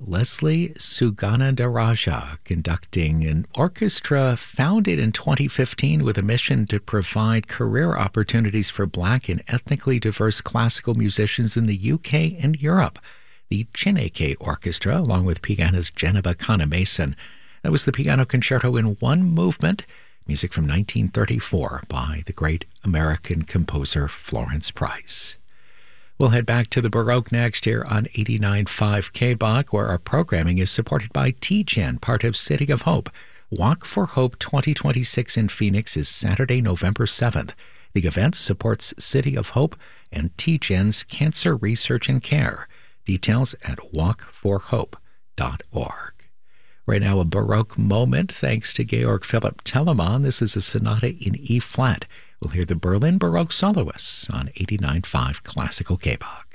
Leslie Suganadaraja conducting an orchestra founded in 2015 with a mission to provide career opportunities for Black and ethnically diverse classical musicians in the UK and Europe. The Chineke Orchestra, along with pianist Geneva Kana-Mason. That was the piano concerto in one movement, music from 1934 by the great American composer Florence Price. We'll head back to the Baroque next here on 89.5 KBOC, where our programming is supported by TGen, part of City of Hope. Walk for Hope 2026 in Phoenix is Saturday, November 7th. The event supports City of Hope and TGen's Cancer Research and Care. Details at walkforhope.org. Right now, a Baroque moment thanks to Georg Philipp Telemann. This is a sonata in E-flat. We'll hear the Berlin Baroque soloists on 89.5 Classical KBOC.